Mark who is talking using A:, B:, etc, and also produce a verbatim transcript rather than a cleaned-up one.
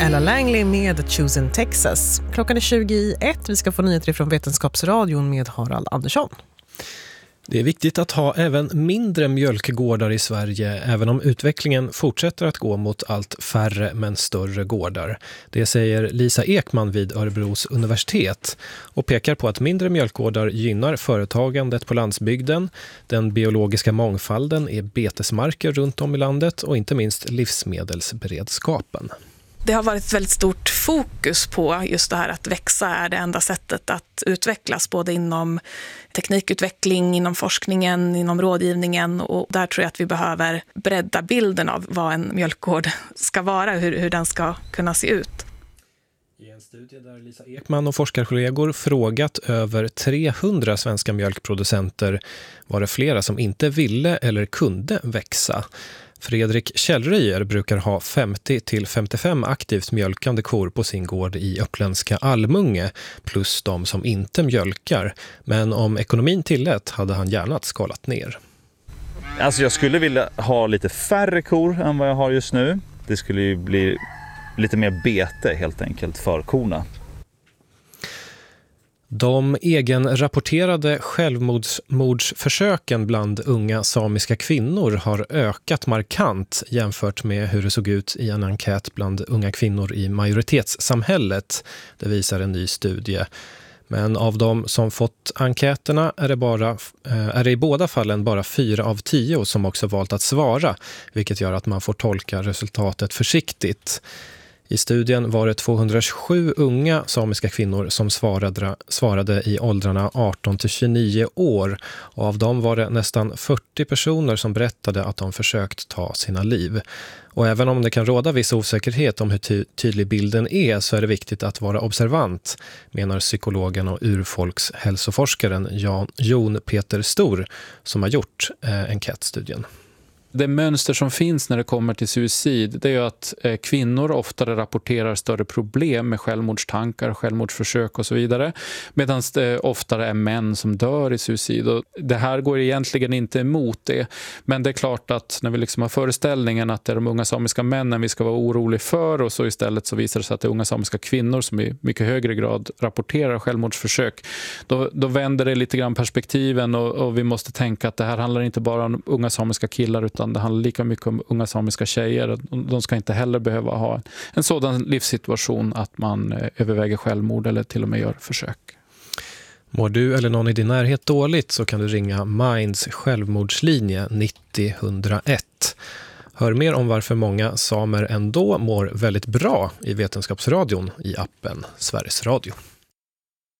A: Ella Langley med Choosing Texas. Klockan är tjugo i ett. Vi ska få nyheter från Vetenskapsradion med Harald Andersson.
B: Det är viktigt att ha även mindre mjölkgårdar i Sverige, även om utvecklingen fortsätter att gå mot allt färre men större gårdar. Det säger Lisa Ekman vid Örebros universitet och pekar på att mindre mjölkgårdar gynnar företagandet på landsbygden, den biologiska mångfalden är betesmarker runt om i landet och inte minst livsmedelsberedskapen.
C: Det har varit ett väldigt stort fokus på just det här att växa är det enda sättet att utvecklas, både inom teknikutveckling, inom forskningen, inom rådgivningen, och där tror jag att vi behöver bredda bilden av vad en mjölkgård ska vara, hur, hur den ska kunna se ut.
B: I en studie där Lisa Ekman och forskarkollegor frågat över trehundra svenska mjölkproducenter var det flera som inte ville eller kunde växa. Fredrik Källröjer brukar ha femtio till femtiofem aktivt mjölkande kor på sin gård i uppländska Almunge, plus de som inte mjölkar. Men om ekonomin tillät hade han gärna skalat ner.
D: Alltså jag skulle vilja ha lite färre kor än vad jag har just nu. Det skulle ju bli lite mer bete helt enkelt för korna.
B: De egenrapporterade självmordsförsöken bland unga samiska kvinnor har ökat markant jämfört med hur det såg ut i en enkät bland unga kvinnor i majoritetssamhället. Det visar en ny studie. Men av de som fått enkäterna är det, bara, är det i båda fallen bara fyra av tio som också valt att svara, vilket gör att man får tolka resultatet försiktigt. I studien var det tvåhundratjugosju unga samiska kvinnor som svarade, svarade i åldrarna arton till tjugonio år. Och av dem var det nästan fyrtio personer som berättade att de försökt ta sina liv. Och även om det kan råda viss osäkerhet om hur ty- tydlig bilden är så är det viktigt att vara observant, menar psykologen och urfolkshälsoforskaren Jan, Jon Peter Stor som har gjort eh, enkätstudien.
E: Det mönster som finns när det kommer till suicid, det är ju att eh, kvinnor oftare rapporterar större problem med självmordstankar, självmordsförsök och så vidare, medan det oftare är män som dör i suicid. Och det här går egentligen inte emot det, men det är klart att när vi liksom har föreställningen att det är de unga samiska männen vi ska vara oroliga för, och så istället så visar det sig att det är unga samiska kvinnor som i mycket högre grad rapporterar självmordsförsök, då, då vänder det lite grann perspektiven och, och vi måste tänka att det här handlar inte bara om unga samiska killar utan det handlar lika mycket om unga samiska tjejer. De ska inte heller behöva ha en sådan livssituation att man överväger självmord eller till och med gör försök.
B: Mår du eller någon i din närhet dåligt så kan du ringa Minds självmordslinje nittio ett noll ett. Hör mer om varför många samer ändå mår väldigt bra i Vetenskapsradion i appen Sveriges Radio.